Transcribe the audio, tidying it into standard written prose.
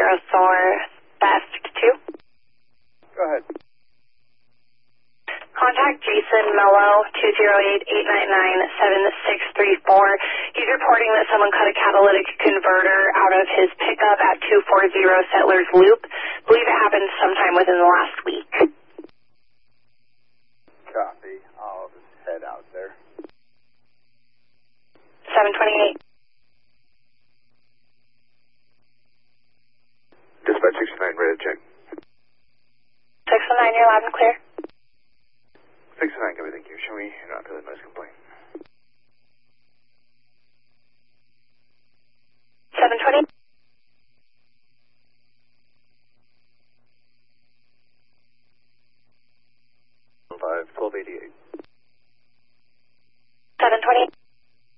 Thor, Theft 2. Go ahead. Contact Jason Mello, 208-899-7634. He's reporting that someone cut a catalytic converter out of his pickup at 240 Settlers Loop. Believe it happened sometime within the last week. Copy. I'll just head out there. 728. Dispatch 69, ready to check. 619, you're loud and clear. 69, give me thank you. Show me not to the noise complaint.